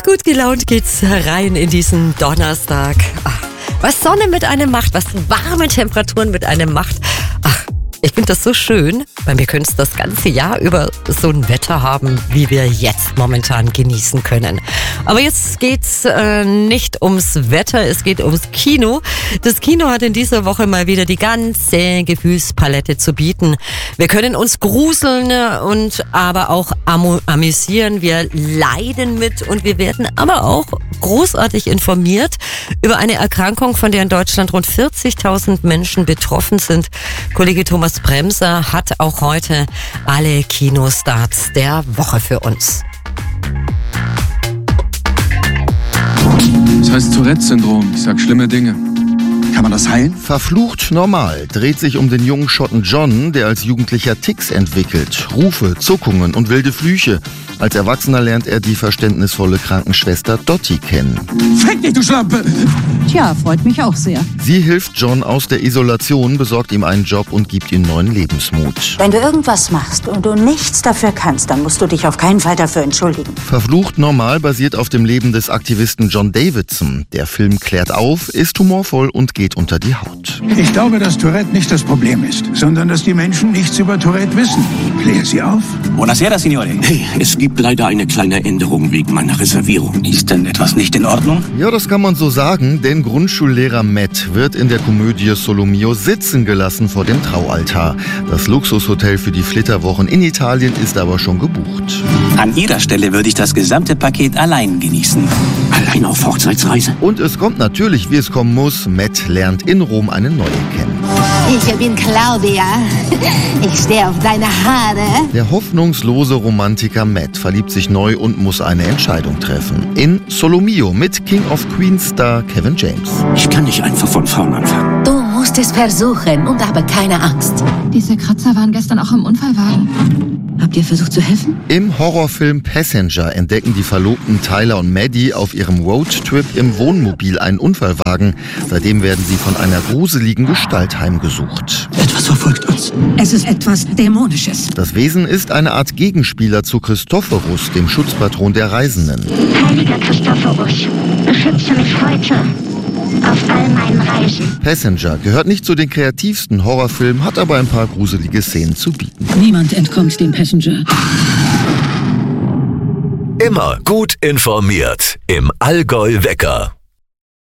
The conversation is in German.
Gut gelaunt geht's rein in diesen Donnerstag. Ach, was Sonne mit einem macht, was warme Temperaturen mit einem macht. Ach, ich finde das so schön, weil wir können es das ganze Jahr über so ein Wetter haben, wie wir jetzt momentan genießen können. Aber jetzt geht's nicht ums Wetter, es geht ums Kino. Das Kino hat in dieser Woche mal wieder die ganze Gefühlspalette zu bieten. Wir können uns gruseln und aber auch amüsieren. Wir leiden mit und wir werden aber auch großartig informiert über eine Erkrankung, von der in Deutschland rund 40.000 Menschen betroffen sind. Kollege Thomas Bremser hat auch heute alle Kinostarts der Woche für uns. Das heißt Tourette-Syndrom. Ich sag schlimme Dinge. Kann man das heilen? Verflucht normal dreht sich um den jungen Schotten John, der als Jugendlicher Tics entwickelt. Rufe, Zuckungen und wilde Flüche. Als Erwachsener lernt er die verständnisvolle Krankenschwester Dottie kennen. Fick dich, du Schlampe! Tja, freut mich auch sehr. Sie hilft John aus der Isolation, besorgt ihm einen Job und gibt ihm neuen Lebensmut. Wenn du irgendwas machst und du nichts dafür kannst, dann musst du dich auf keinen Fall dafür entschuldigen. Verflucht normal basiert auf dem Leben des Aktivisten John Davidson. Der Film klärt auf, ist humorvoll und geht unter die Haut. Ich glaube, dass Tourette nicht das Problem ist, sondern dass die Menschen nichts über Tourette wissen. Klär sie auf. Buonasera, Signore. Hey, es gibt leider eine kleine Änderung wegen meiner Reservierung. Ist denn etwas nicht in Ordnung? Ja, das kann man so sagen, denn Grundschullehrer Matt wird in der Komödie Solomio sitzen gelassen vor dem Traualtar. Das Luxushotel für die Flitterwochen in Italien ist aber schon gebucht. An Ihrer Stelle würde ich das gesamte Paket allein genießen. Allein auf Hochzeitsreise? Und es kommt natürlich, wie es kommen muss. Matt lernt in Rom eine neue kennen. Ich bin Claudia. Ich stehe auf deine Haare. Der hoffnungslose Romantiker Matt verliebt sich neu und muss eine Entscheidung treffen. In Solomio mit King of Queens Star Kevin James. Ich kann nicht einfach von vorn anfangen. Du musst es versuchen und aber keine Angst. Diese Kratzer waren gestern auch im Unfallwagen. Habt ihr versucht zu helfen? Im Horrorfilm Passenger entdecken die Verlobten Tyler und Maddie auf ihrem Roadtrip im Wohnmobil einen Unfallwagen. Seitdem werden sie von einer gruseligen Gestalt heimgesucht. Etwas verfolgt uns. Es ist etwas Dämonisches. Das Wesen ist eine Art Gegenspieler zu Christophorus, dem Schutzpatron der Reisenden. Heiliger Christophorus, beschütze mich heute auf all meinen Reisen. Passenger gehört nicht zu den kreativsten Horrorfilmen, hat aber ein paar gruselige Szenen zu bieten. Niemand entkommt dem Passenger. Immer gut informiert im Allgäu Wecker.